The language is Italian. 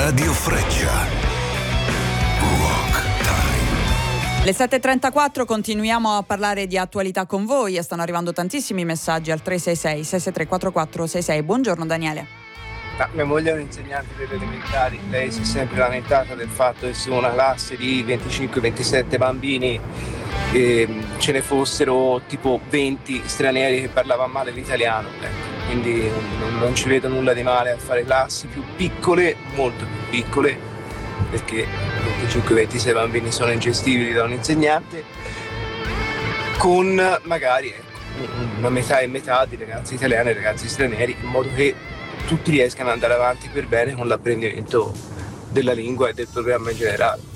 Radio Freccia. Rock Time. Le 7.34, continuiamo a parlare di attualità con voi e stanno arrivando tantissimi messaggi al 366-663-4466. Buongiorno Daniele. Mia moglie è un'insegnante delle elementari, lei si è sempre lamentata del fatto che su una classe di 25-27 bambini ce ne fossero tipo 20 stranieri che parlavano male l'italiano, quindi non ci vedo nulla di male a fare classi più piccole, molto più piccole, perché 25-26 bambini sono ingestibili da un insegnante, con magari una metà e metà di ragazzi italiani e ragazzi stranieri, in modo che tutti riescano ad andare avanti per bene con l'apprendimento della lingua e del programma in generale.